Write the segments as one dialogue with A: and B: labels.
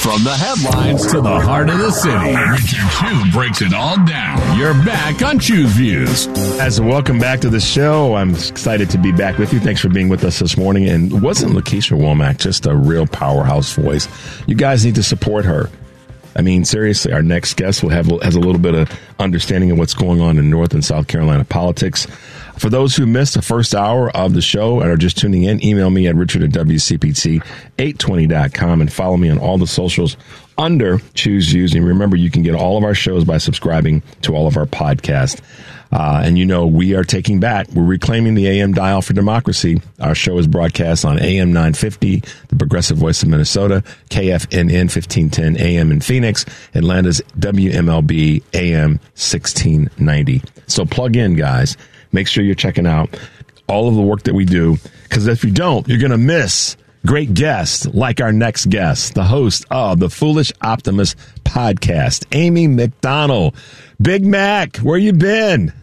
A: From the headlines to the heart of the city, Richard Chew breaks it all down. You're back on Chew's Views.
B: Guys, welcome back to the show. I'm excited to be back with you. Thanks for being with us this morning. And wasn't Lakeisha Womack just a real powerhouse voice? You guys need to support her. I mean, seriously, our next guest has a little bit of understanding of what's going on in North and South Carolina politics. For those who missed the first hour of the show and are just tuning in, email me at richard@wcpt820.com and follow me on all the socials under Choose Views. And remember, you can get all of our shows by subscribing to all of our podcasts. And you know, we are we're reclaiming the AM dial for democracy. Our show is broadcast on AM 950, the Progressive Voice of Minnesota, KFNN 1510 AM in Phoenix, Atlanta's WMLB AM 1690. So plug in, guys. Make sure you're checking out all of the work that we do, because if you don't, you're going to miss great guests like our next guest, the host of the Foolish Optimist podcast, Amy McDonald. Big Mac, where you been?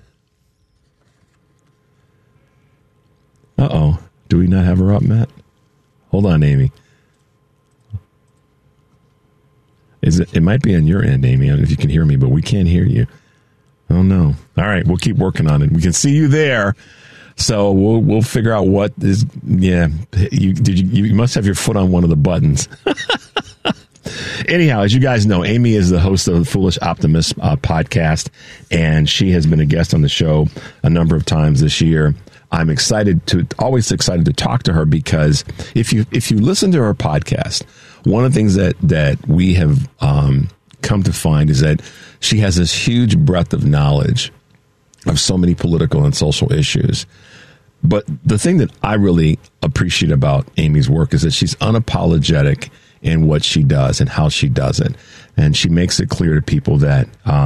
B: Uh-oh. Do we not have her up, Matt? Hold on, Amy. It might be on your end, Amy, I don't know if you can hear me, but we can't hear you. Oh, no. All right, we'll keep working on it. We can see you there, so we'll figure out what is. Yeah, you must have your foot on one of the buttons. Anyhow, as you guys know, Amy is the host of the Foolish Optimist podcast, and she has been a guest on the show a number of times this year. I'm always excited to talk to her, because if you listen to her podcast, one of the things that we have come to find is that she has this huge breadth of knowledge of so many political and social issues. But the thing that I really appreciate about Amy's work is that she's unapologetic in what she does and how she does it. And she makes it clear to people that,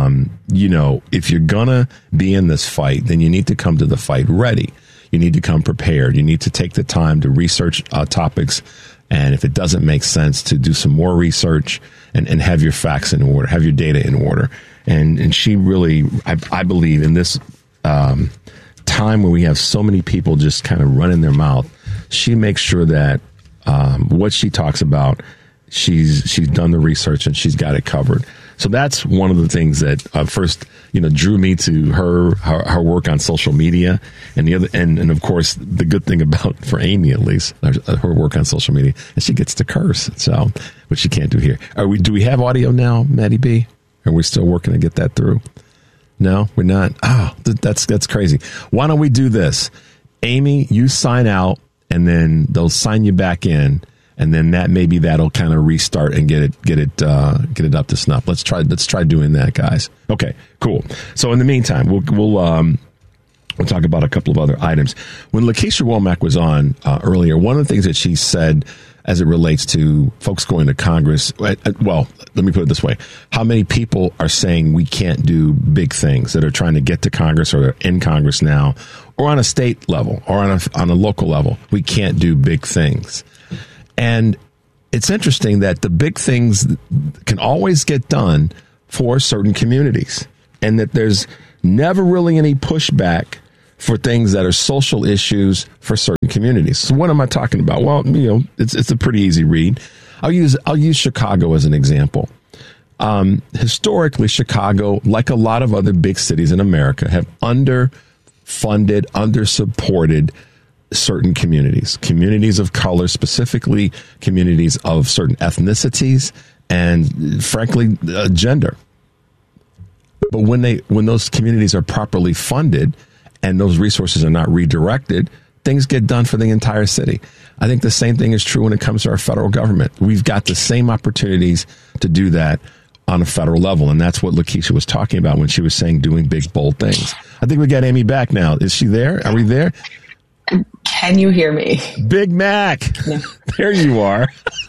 B: if you're going to be in this fight, then you need to come to the fight ready. You need to come prepared. You need to take the time to research topics. And if it doesn't make sense, to do some more research and have your facts in order, have your data in order. And she really, I believe, in this time where we have so many people just kind of running their mouth, she makes sure that what she talks about, she's done the research and she's got it covered. So that's one of the things that first, drew me to her work on social media, and the other, and of course, the good thing about, for Amy at least, her work on social media, is she gets to curse. So, which she can't do here. Do we have audio now, Maddie B? Are we still working to get that through? No, we're not. Oh, that's crazy. Why don't we do this? Amy, you sign out, and then they'll sign you back in. And then that'll kind of restart and get it up to snuff. Let's try doing that, guys. Okay, cool. So in the meantime, we'll talk about a couple of other items. When Lakeisha Womack was on earlier, one of the things that she said as it relates to folks going to Congress, well, let me put it this way: how many people are saying we can't do big things, that are trying to get to Congress or are in Congress now, or on a state level or on a local level? We can't do big things. And it's interesting that the big things can always get done for certain communities, and that there's never really any pushback for things that are social issues for certain communities. So what am I talking about? Well, it's a pretty easy read. I'll use Chicago as an example. Historically, Chicago, like a lot of other big cities in America, have underfunded, undersupported certain communities of color, specifically communities of certain ethnicities and, frankly, gender. But when those communities are properly funded and those resources are not redirected, things get done for the entire city. I think the same thing is true when it comes to our federal government. We've got the same opportunities to do that on a federal level, and that's what Lakeisha was talking about when she was saying doing big, bold things. I think we got Amy back now. Is she there? Are we there?
C: Can you hear me?
B: Big Mac. No. There you are.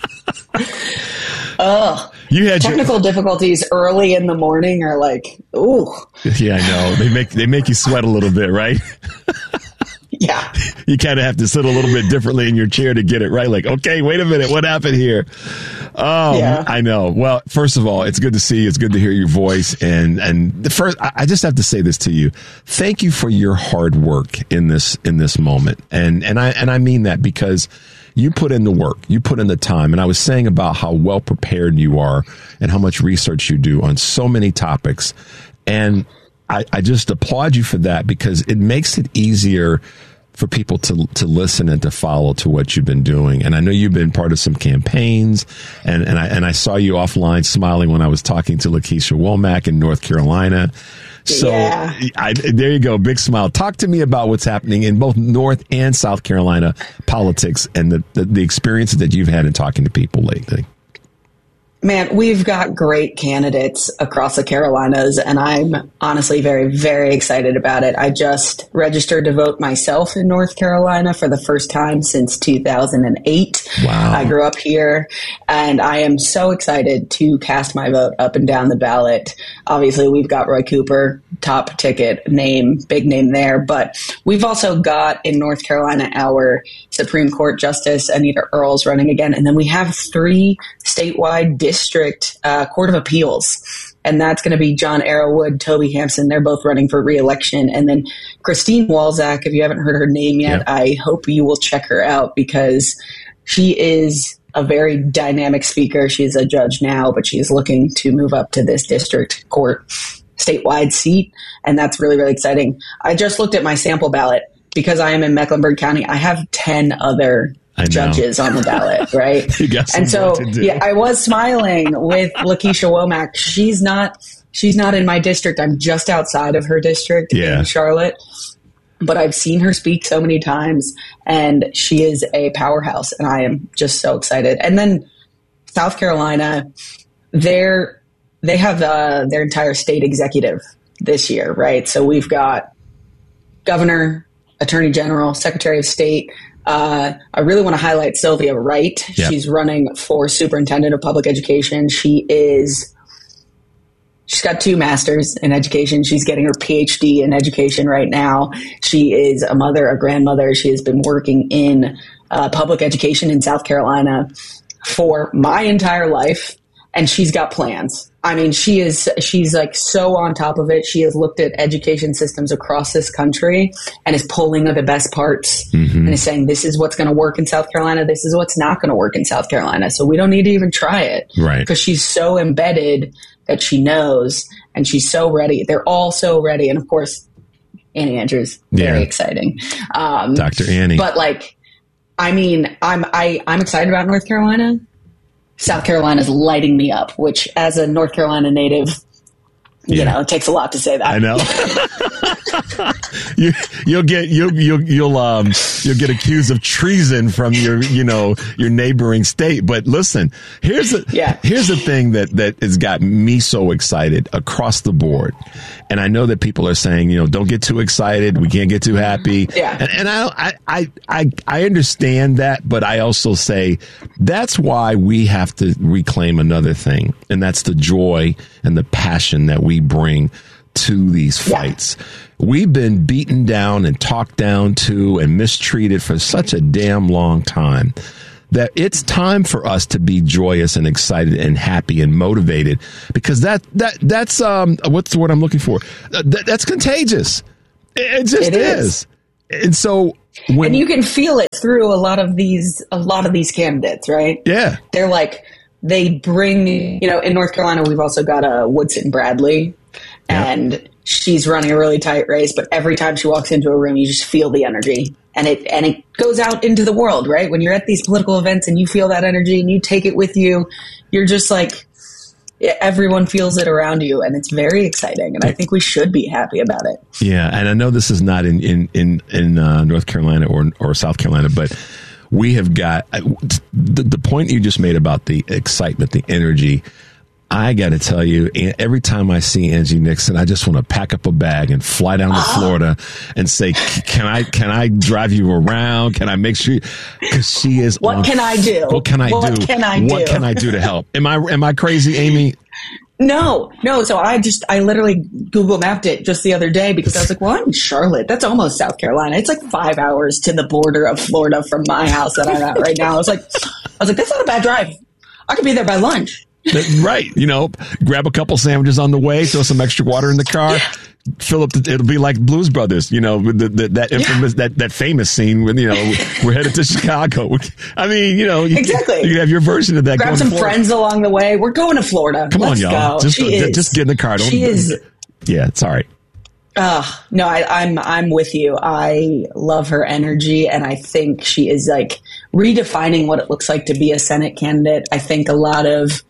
C: You had technical difficulties early in the morning are like, ooh.
B: Yeah, I know. They make you sweat a little bit, right?
C: Yeah.
B: You kind of have to sit a little bit differently in your chair to get it right. Like, okay, wait a minute. What happened here? Oh, yeah. I know. Well, first of all, it's good to see you. It's good to hear your voice. And first, I just have to say this to you. Thank you for your hard work in this moment. And I mean that because, you put in the work, you put in the time. And I was saying about how well prepared you are and how much research you do on so many topics. And I just applaud you for that, because it makes it easier for people to listen and to follow to what you've been doing. And I know you've been part of some campaigns, and I saw you offline smiling when I was talking to Lakeisha Womack in North Carolina. So there you go. Big smile. Talk to me about what's happening in both North and South Carolina politics and the experiences that you've had in talking to people lately.
C: Man, we've got great candidates across the Carolinas, and I'm honestly very, very excited about it. I just registered to vote myself in North Carolina for the first time since 2008.
B: Wow.
C: I grew up here, and I am so excited to cast my vote up and down the ballot. Obviously, we've got Roy Cooper, top ticket name, big name there, but we've also got in North Carolina our Supreme Court Justice Anita Earls running again, and then we have 3 statewide district Court of Appeals, and that's going to be John Arrowwood, Toby Hampson. They're both running for re-election, and then Christine Walzak. If you haven't heard her name yet, I hope you will check her out, because she is a very dynamic speaker. She's a judge now, but she's looking to move up to this district court statewide seat, and that's really, really exciting. I just looked at my sample ballot. Because I am in Mecklenburg County, I have 10 other judges on the ballot, right? And so, I was smiling with Lakeisha Womack. She's not in my district. I'm just outside of her district in Charlotte. But I've seen her speak so many times, and she is a powerhouse, and I am just so excited. And then South Carolina, they have their entire state executive this year, right? So we've got governor, Attorney General, Secretary of State. I really want to highlight Sylvia Wright. Yep. She's running for Superintendent of Public Education. She's got 2 masters in education. She's getting her PhD in education right now. She is a mother, a grandmother. She has been working in public education in South Carolina for my entire life, and she's got plans. I mean, she's like so on top of it. She has looked at education systems across this country and is pulling the best parts and is saying, this is what's going to work in South Carolina. This is what's not going to work in South Carolina. So we don't need to even try it.
B: Right.
C: Because she's so embedded that she knows, and she's so ready. They're all so ready. And of course, Annie Andrews, very exciting.
B: Dr. Annie.
C: But I'm excited about North Carolina. South Carolina is lighting me up, which as a North Carolina native, you know, it takes a lot to say that.
B: I know. You'll get accused of treason from your neighboring state. But listen, here's the thing that has got me so excited across the board. And I know that people are saying, don't get too excited. We can't get too happy.
C: Yeah.
B: And I understand that, but I also say that's why we have to reclaim another thing. And that's the joy and the passion that we bring to these fights. We've been beaten down and talked down to and mistreated for such a damn long time that it's time for us to be joyous and excited and happy and motivated, because that's what's the word I'm looking for? That's contagious. It just is. And so
C: and you can feel it through a lot of these candidates, right?
B: Yeah.
C: They're like, they bring, in North Carolina, we've also got a Woodson Bradley, and she's running a really tight race, but every time she walks into a room, you just feel the energy, and it goes out into the world, right? When you're at these political events and you feel that energy and you take it with you, you're just like, everyone feels it around you, and it's very exciting. And I think we should be happy about it. Yeah.
B: And I know this is not in North Carolina or South Carolina, but we have got the point you just made about the excitement, the energy. I got to tell you, every time I see Angie Nixon, I just want to pack up a bag and fly down to Florida and say, can I drive you around? Can I make sure? Because she is.
C: What can I do?
B: What can I do?
C: What can I do?
B: What can I do to help? Am I crazy, Amy?
C: No. So I literally Google mapped it just the other day, because I was like, well, I'm in Charlotte. That's almost South Carolina. It's like 5 hours to the border of Florida from my house that I'm at right now. I was like, that's not a bad drive. I could be there by lunch.
B: Right. Grab a couple sandwiches on the way, throw some extra water in the car, Philip, it'll be like Blues Brothers, that infamous, that famous scene when, we're headed to Chicago. I mean,
C: exactly.
B: You have your version of that.
C: Grab some friends along the way. We're going to Florida.
B: Come on, y'all.
C: Go.
B: Just get in the car. Yeah, sorry.
C: No, I'm with you. I love her energy, and I think she is like redefining what it looks like to be a Senate candidate. I think a lot of,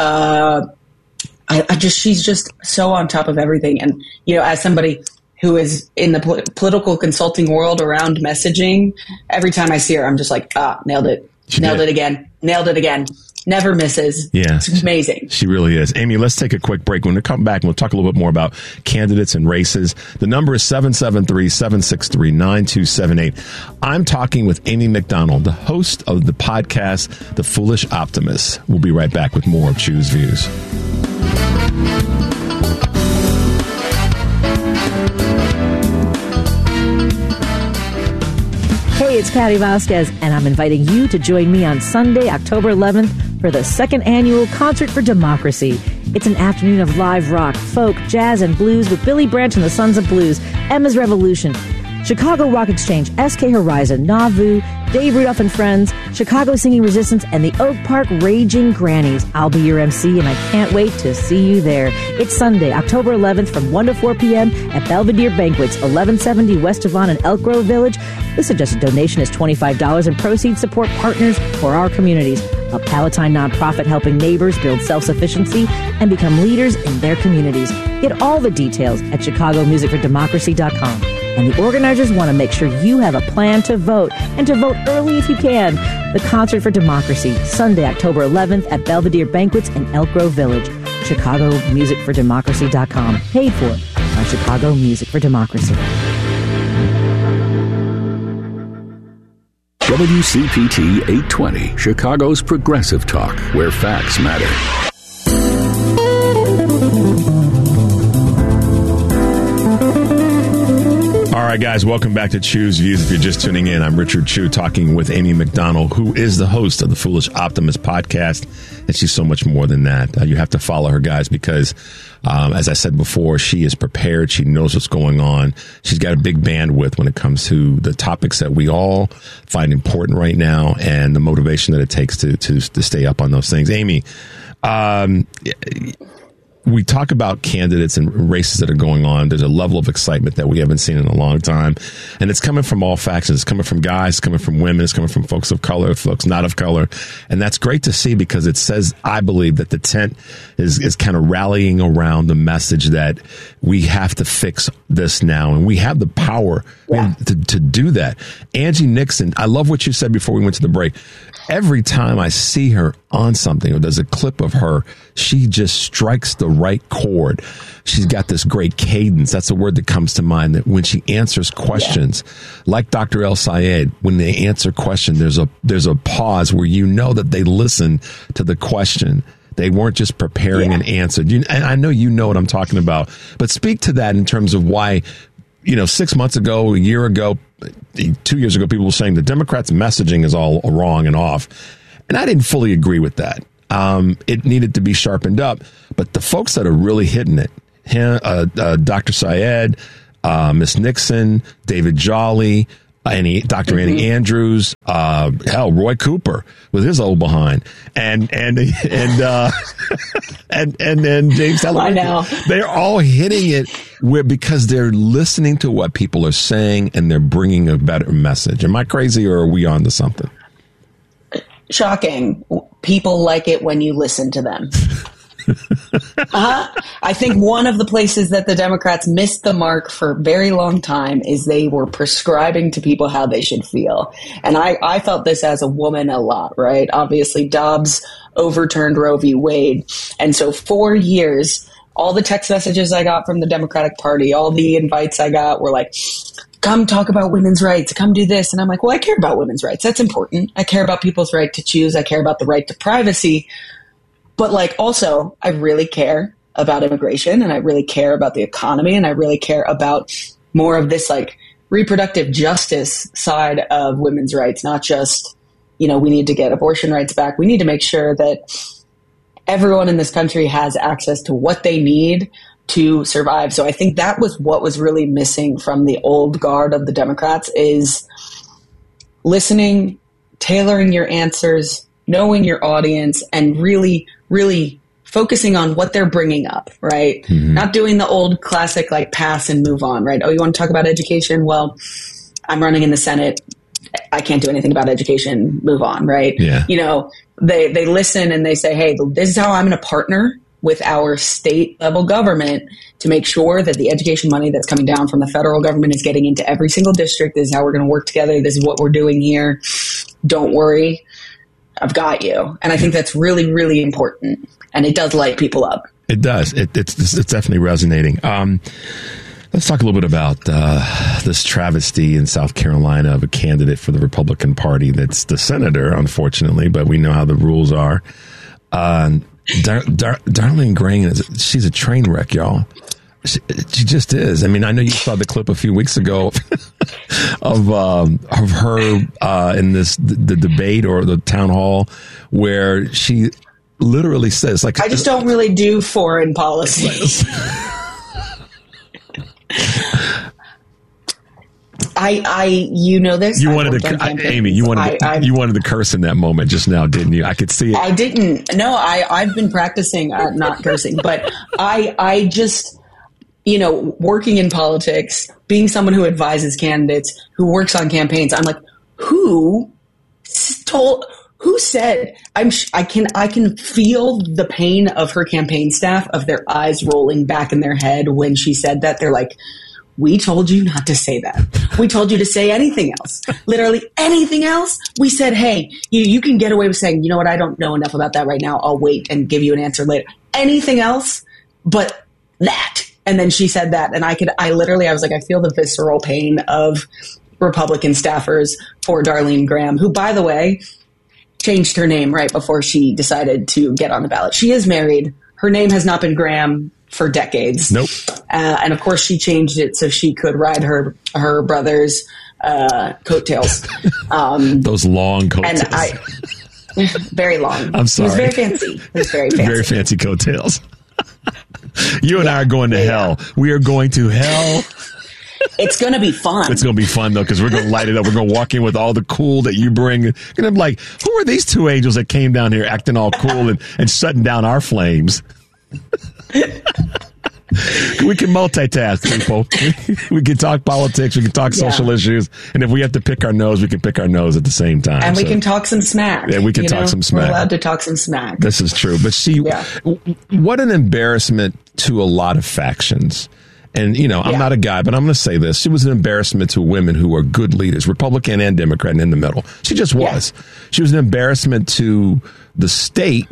C: she's just so on top of everything. And, as somebody who is in the political consulting world around messaging, every time I see her, I'm just like, nailed it. Nailed it again. Never misses.
B: Yeah.
C: It's amazing.
B: She really is. Amy, let's take a quick break. When we come back, we'll talk a little bit more about candidates and races. The number is 773-763-9278. I'm talking with Amy McDonald, the host of the podcast, The Foolish Optimist. We'll be right back with more of Choose Views.
D: Hey, it's Patty Vasquez, and I'm inviting you to join me on Sunday, October 11th, for the second annual Concert for Democracy. It's an afternoon of live rock, folk, jazz, and blues with Billy Branch and the Sons of Blues, Emma's Revolution, Chicago Rock Exchange, SK Horizon, Nauvoo, Dave Rudolph and Friends, Chicago Singing Resistance, and the Oak Park Raging Grannies. I'll be your MC, and I can't wait to see you there. It's Sunday, October 11th from 1 to 4 p.m. at Belvedere Banquets, 1170 West Devon in Elk Grove Village. The suggested donation is $25, and proceeds support partners for our communities. A Palatine nonprofit helping neighbors build self-sufficiency and become leaders in their communities. Get all the details at chicagomusicfordemocracy.com. And the organizers want to make sure you have a plan to vote, and to vote early if you can. The Concert for Democracy, Sunday, October 11th at Belvedere Banquets in Elk Grove Village. chicagomusicfordemocracy.com. Paid for by Chicago Music for Democracy.
A: WCPT 820, Chicago's progressive talk, where facts matter.
B: All right, guys, welcome back to Choose Views. If you're just tuning in, I'm Richard Chu talking with Amy McDonald, who is the host of the Foolish Optimist podcast, and she's so much more than that. You have to follow her, guys, because as I said before, she is prepared. She knows what's going on. She's got a big bandwidth when it comes to the topics that we all find important right now and the motivation that it takes to stay up on those things. Amy, we talk about candidates and races that are going on. There's a level of excitement that we haven't seen in a long time. And it's coming from all factions. It's coming from guys, it's coming from women, it's coming from folks of color, folks not of color. And that's great to see, because it says, I believe, that the tent is kind of rallying around the message that we have to fix this now. And we have the power to do that. Angie Nixon, I love what you said before we went to the break. Every time I see her on something, or there's a clip of her, she just strikes the right chord. She's got this great cadence. That's a word that comes to mind, that when she answers questions, like Dr. El Sayed, when they answer questions, there's a pause where you know that they listen to the question. They weren't just preparing an answer. And I know you know what I'm talking about, but speak to that in terms of why, 6 months ago, a year ago, 2 years ago, people were saying the Democrats' messaging is all wrong and off. And I didn't fully agree with that. It needed to be sharpened up. But the folks that are really hitting it, Dr. Syed, Miss Nixon, David Jolly, Dr. Annie Andrews, Roy Cooper with his old behind, and James Talabot.
C: I know.
B: They're all hitting it because they're listening to what people are saying, and they're bringing a better message. Am I crazy, or are we on to something?
C: Shocking. People like it when you listen to them. I think one of the places that the Democrats missed the mark for a very long time is they were prescribing to people how they should feel. And I felt this as a woman a lot, right? Obviously, Dobbs overturned Roe v. Wade. And so 4 years, all the text messages I got from the Democratic Party, all the invites I got were like, come talk about women's rights, come do this. And I'm like, well, I care about women's rights. That's important. I care about people's right to choose. I care about the right to privacy. But also, I really care about immigration, and I really care about the economy, and I really care about more of this reproductive justice side of women's rights, not just, we need to get abortion rights back. We need to make sure that everyone in this country has access to what they need to survive. So I think that was what was really missing from the old guard of the Democrats, is listening, tailoring your answers, knowing your audience, and really, really focusing on what they're bringing up, right? Mm-hmm. Not doing the old classic, like, pass and move on, right? Oh, you want to talk about education? Well, I'm running in the Senate. I can't do anything about education. Move on, right?
B: Yeah.
C: You know, they listen and they say, hey, this is how I'm going to partner with our state level government to make sure that the education money that's coming down from the federal government is getting into every single district. This is how we're going to work together. This is what we're doing here. Don't worry. I've got you. And I think that's really, really important. And it does light people up.
B: It does. It's definitely resonating. Let's talk a little bit about this travesty in South Carolina of a candidate for the Republican Party that's the senator, unfortunately, but we know how the rules are. Darlene Graham, she's a train wreck, y'all. She just is. I mean, I know you saw the clip a few weeks ago of her in the debate or the town hall where she literally says, like,
C: I just don't really do foreign policy. You know this.
B: You wanted to, Amy. You wanted to curse in that moment just now, didn't you? I could see it.
C: I didn't. No, I've been practicing not cursing, but I just, you know, working in politics, being someone who advises candidates, who works on campaigns, I'm like, who said? I can feel the pain of her campaign staff, of their eyes rolling back in their head when she said that. They're like, we told you not to say that. We told you to say anything else. Literally anything else. We said, hey, you can get away with saying, you know what, I don't know enough about that right now. I'll wait and give you an answer later. Anything else but that. And then she said that. And I was like, I feel the visceral pain of Republican staffers for Darlene Graham, who, by the way, changed her name right before she decided to get on the ballot. She is married. Her name has not been Graham for decades.
B: Nope.
C: And of course she changed it so she could ride her brother's coattails.
B: Those long coattails.
C: And very long.
B: I'm sorry.
C: It was very fancy. It was very fancy.
B: Very fancy coattails. You and I are going to hell. We are going to hell.
C: It's going to be fun.
B: It's going to be fun, though, because we're going to light it up. We're going to walk in with all the cool that you bring. You're going to be like, who are these two angels that came down here acting all cool and shutting down our flames? We can multitask, people. We can talk politics. We can talk social issues. And if we have to pick our nose, we can pick our nose at the same time.
C: And we can talk some smack.
B: Yeah, we can talk some smack.
C: We're allowed to talk some smack.
B: This is true. But what an embarrassment to a lot of factions. And, you know, I'm not a guy, but I'm going to say this. She was an embarrassment to women who are good leaders, Republican and Democrat, and in the middle. She just was. Yeah. She was an embarrassment to the state,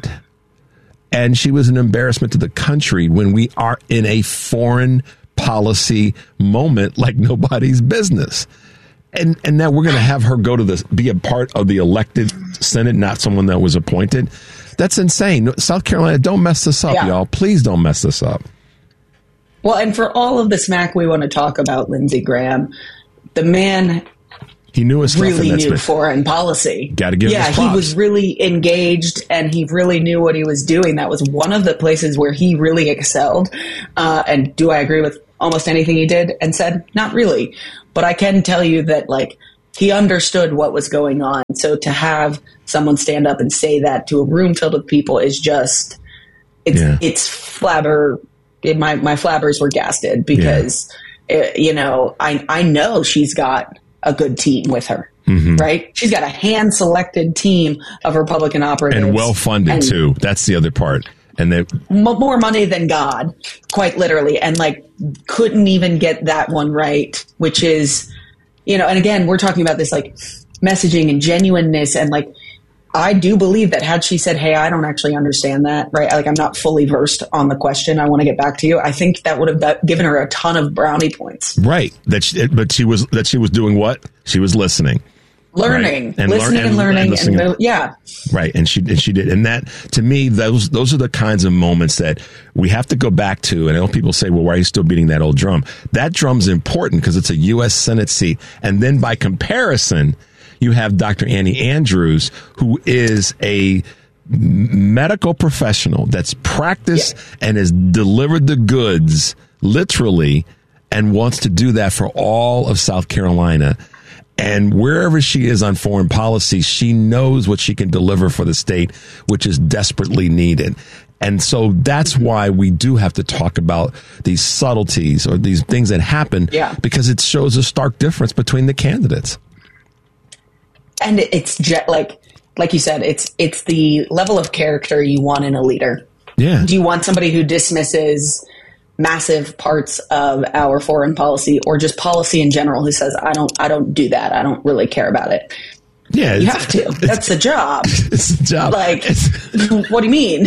B: and she was an embarrassment to the country when we are in a foreign policy moment like nobody's business. And now we're going to have her go to be a part of the elected Senate, not someone that was appointed. That's insane. South Carolina, don't mess this up, y'all. Please don't mess this up.
C: Well, and for all of the smack we want to talk about Lindsey Graham, the man,
B: he knew his stuff,
C: really knew foreign policy.
B: Got to give him his props.
C: He was really engaged and he really knew what he was doing. That was one of the places where he really excelled. And do I agree with almost anything he did and said? Not really. But I can tell you that, like, he understood what was going on. So to have someone stand up and say that to a room filled with people is just, it's flabber. My flabbers were gasted because, you know, I know she's got a good team with her, right? She's got a hand-selected team of Republican operatives.
B: And well-funded, too. That's the other part. And they
C: more money than God, quite literally. And, like, couldn't even get that one right, which is, you know, and again, we're talking about this, like, messaging and genuineness and, like, I do believe that had she said, hey, I don't actually understand that, right? Like, I'm not fully versed on the question. I want to get back to you. I think that would have given her a ton of brownie points.
B: Right. But she was doing what? She was listening.
C: Learning. Right? Listening and learning.
B: Right. And she did. And that, to me, those are the kinds of moments that we have to go back to. And I know people say, well, why are you still beating that old drum? That drum's important because it's a U.S. Senate seat. And then by comparison, you have Dr. Annie Andrews, who is a medical professional that's practiced and has delivered the goods literally and wants to do that for all of South Carolina. And wherever she is on foreign policy, she knows what she can deliver for the state, which is desperately needed. And so that's why we do have to talk about these subtleties or these things that happen, because it shows a stark difference between the candidates.
C: And it's like you said, it's the level of character you want in a leader.
B: Yeah.
C: Do you want somebody who dismisses massive parts of our foreign policy or just policy in general, who says, I don't do that. I don't really care about it.
B: Yeah.
C: You have to. That's the job.
B: It's the job.
C: Like, what do you mean?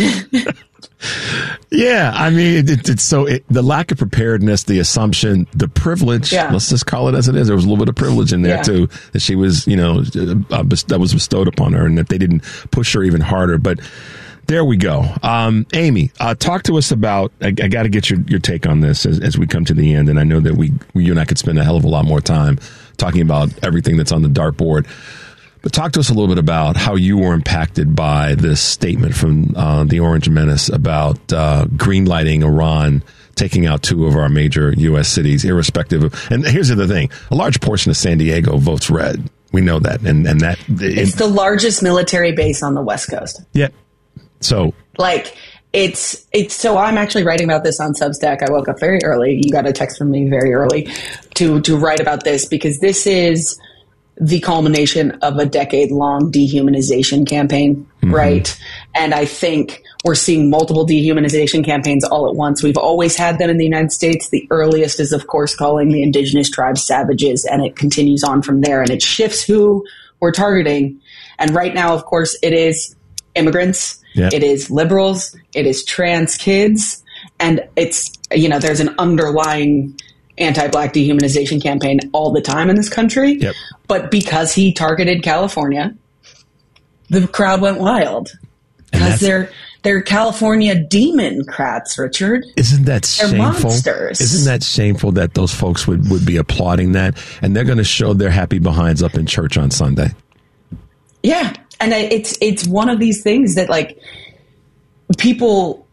B: Yeah. I mean, the lack of preparedness, the assumption, the privilege, let's just call it as it is. There was a little bit of privilege in there too, that she was, that was bestowed upon her, and that they didn't push her even harder. But there we go. Amy, talk to us about, I got to get your take on this as we come to the end. And I know that you and I could spend a hell of a lot more time talking about everything that's on the dartboard. But talk to us a little bit about how you were impacted by this statement from the Orange Menace about greenlighting Iran taking out two of our major U.S. cities, irrespective of. And here's the other thing: a large portion of San Diego votes red. We know that, and that
C: it's the largest military base on the West Coast.
B: Yeah. So,
C: it's so I'm actually writing about this on Substack. I woke up very early. You got a text from me very early to write about this, because this is the culmination of a decade-long dehumanization campaign, right? And I think we're seeing multiple dehumanization campaigns all at once. We've always had them in the United States. The earliest is, of course, calling the indigenous tribes savages, and it continues on from there, and it shifts who we're targeting. And right now, of course, it is immigrants, it is liberals, it is trans kids, and it's, there's an underlying anti-Black dehumanization campaign all the time in this country. Yep. But because he targeted California, the crowd went wild. Because they're California Democrats, Richard.
B: Isn't that shameful?
C: They're monsters.
B: Isn't that shameful that those folks would be applauding that? And they're going to show their happy behinds up in church on Sunday. Yeah.
C: And it's one of these things that, like, people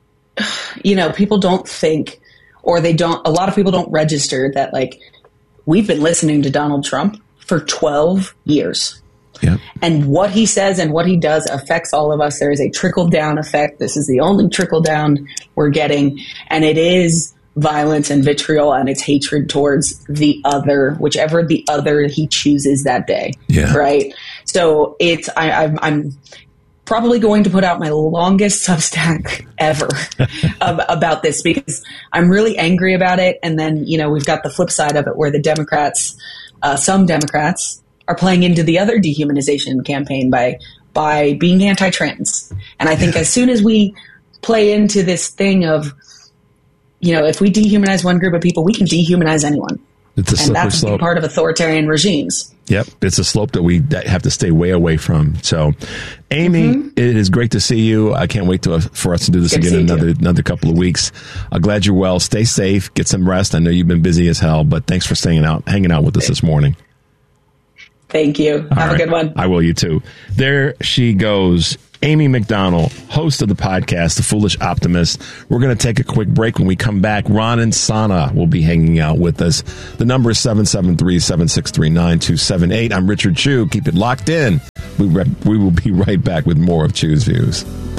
C: don't think, or a lot of people don't register that, like, we've been listening to Donald Trump for 12 years.
B: Yep.
C: And what he says and what he does affects all of us. There is a trickle-down effect. This is the only trickle-down we're getting. And it is violence and vitriol, and it's hatred towards the other, whichever the other he chooses that day.
B: Yeah.
C: Right? So I'm probably going to put out my longest Substack ever about this, because I'm really angry about it. And then, we've got the flip side of it, where the Democrats, some Democrats, are playing into the other dehumanization campaign by being anti-trans. And I think as soon as we play into this thing of, if we dehumanize one group of people, we can dehumanize anyone.
B: It's a slippery
C: that's
B: slope.
C: Part of authoritarian regimes.
B: Yep. It's a slope that we have to stay way away from. So, Amy, it is great to see you. I can't wait for us to do this again in another couple of weeks. I'm glad you're well. Stay safe. Get some rest. I know you've been busy as hell, but thanks for hanging out with us this morning.
C: Thank you. Have a good one.
B: I will. You too. There she goes. Amy McDonald, host of the podcast, The Foolish Optimist. We're going to take a quick break. When we come back, Ron and Sana will be hanging out with us. The number is 773-763-9278. I'm Richard Chew. Keep it locked in. We will be right back with more of Chew's Views.